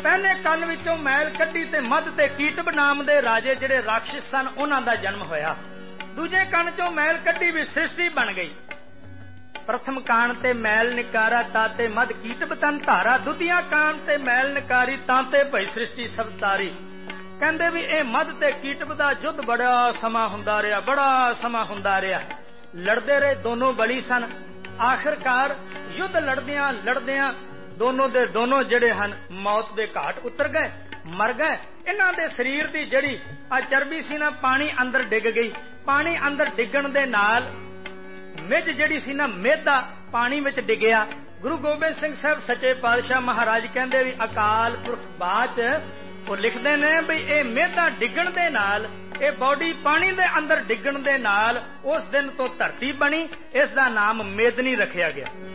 ਪਹਿਲੇ ਕੰਨ ਵਿੱਚੋਂ ਮੈਲ ਕੱਢੀ ਤੇ ਮੱਧ ਤੇ ਕੀਟਬ ਨਾਮ ਦੇ ਰਾਜੇ ਜਿਹੜੇ ਰਾਖਸ਼ ਸਨ ਉਹਨਾਂ ਦਾ ਜਨਮ ਹੋਇਆ। ਦੂਜੇ ਕੰਨ ਚੋਂ ਮੈਲ ਕੱਢੀ ਵੀ ਸ੍ਰਿਸ਼ਟੀ ਬਣ ਗਈ। ਪ੍ਰਥਮ ਕਾਣ ਤੇ ਮੈਲ ਨਿਕਾਰਾ ਤਾਤੇ ਮੱਧ ਕੀਟਬ ਤਨ ਧਾਰਾ, ਦੂਤੀਆ ਕਾਣ ਤੇ ਮੈਲ ਨਿਕਾਰੀ ਤਾਂਤੇ ਭਈ ਸ੍ਰਿਸ਼ਟੀ ਸਭ ਤਾਰੀ। ਕਹਿੰਦੇ ਵੀ ਇਹ ਮੱਧ ਤੇ ਕੀਟਬ ਦਾ ਯੁੱਧ ਬੜਾ ਸਮਾਂ ਹੁੰਦਾ ਰਿਹਾ, ਬੜਾ ਸਮਾਂ ਹੁੰਦਾ ਰਿਹਾ। ਲੜਦੇ ਰਹੇ, ਦੋਨੋਂ ਬਲੀ ਸਨ। ਆਖਿਰਕਾਰ ਯੁੱਧ ਲੜਦਿਆਂ ਲੜਦਿਆਂ ਦੋਨੋਂ ਦੇ ਦੋਨੋਂ ਜਿਹੜੇ ਹਨ ਮੌਤ ਦੇ ਘਾਟ ਉਤਰ ਗਏ, ਮਰ ਗਏ। ਇਹਨਾਂ ਦੇ ਸਰੀਰ ਦੀ ਜਿਹੜੀ ਆ ਚਰਬੀ ਸੀ ਨਾ, ਪਾਣੀ ਅੰਦਰ ਡਿੱਗ ਗਈ। ਪਾਣੀ ਅੰਦਰ ਡਿੱਗਣ ਦੇ ਨਾਲ ਮਿੱਝ ਜਿਹੜੀ ਸੀ ਨਾ, ਮੇਦਾ ਪਾਣੀ ਵਿੱਚ ਡਿੱਗਿਆ। ਗੁਰੂ ਗੋਬਿੰਦ ਸਿੰਘ ਸਾਹਿਬ ਸੱਚੇ ਪਾਤਸ਼ਾਹ ਮਹਾਰਾਜ ਕਹਿੰਦੇ ਵੀ ਅਕਾਲ ਪੁਰਖ ਬਾਚ ਉਹ ਲਿਖਦੇ ਨੇ ਵੀ ਇਹ ਮੇਦਾ ਡਿੱਗਣ ਦੇ ਨਾਲ, ਇਹ ਬੋਡੀ ਪਾਣੀ ਦੇ ਅੰਦਰ ਡਿੱਗਣ ਦੇ ਨਾਲ ਉਸ ਦਿਨ ਤੋਂ ਧਰਤੀ ਬਣੀ। ਇਸ ਦਾ ਨਾਮ ਮੇਦਨੀ ਰੱਖਿਆ ਗਿਆ।